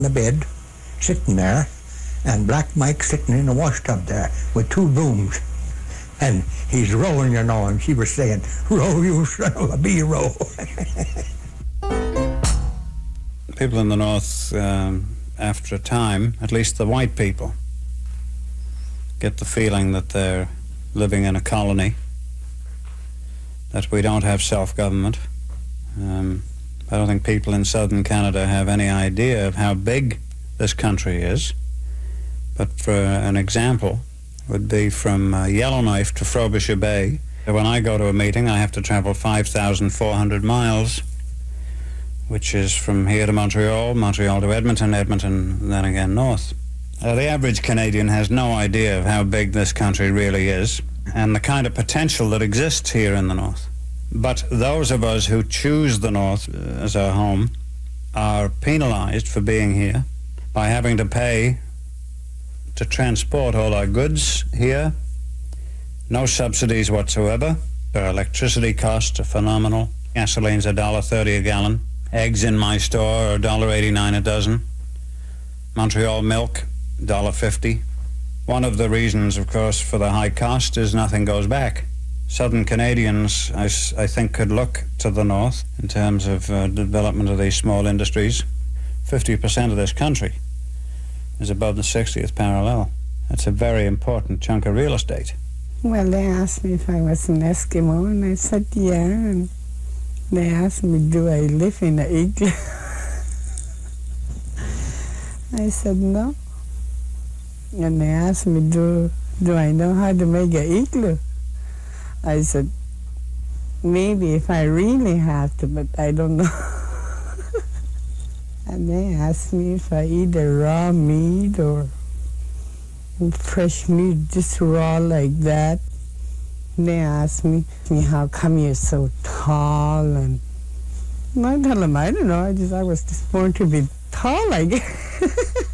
the bed, sitting there, and Black Mike sitting in the washtub there with two brooms. And he's rowing, you know, and she was saying, "Row, you son of a bee, row." People in the North, after a time, at least the white people, get the feeling that they're living in a colony, that we don't have self-government. I don't think people in southern Canada have any idea of how big this country is. But for an example, would be from Yellowknife to Frobisher Bay. When I go to a meeting, I have to travel 5,400 miles, which is from here to Montreal, Montreal to Edmonton, Edmonton, and then again north. The average Canadian has no idea of how big this country really is and the kind of potential that exists here in the North. But those of us who choose the North as our home are penalized for being here by having to pay to transport all our goods here. No subsidies whatsoever. Our electricity costs are phenomenal. Gasoline's $1.30 a gallon. Eggs in my store are $1.89 a dozen. Montreal milk, $1.50. One of the reasons, of course, for the high cost is nothing goes back. Southern Canadians, I think, could look to the North in terms of development of these small industries. 50% of this country is above the 60th parallel. That's a very important chunk of real estate. Well, they asked me if I was an Eskimo, and I said, yeah. And they asked me, do I live in an igloo? I said, no. And they asked me, do I know how to make an igloo? I said, maybe if I really have to, but I don't know. And they asked me if I eat a raw meat or fresh meat, just raw like that. They asked me, how come you're so tall? And I tell them, I don't know, I was just born to be tall, I guess.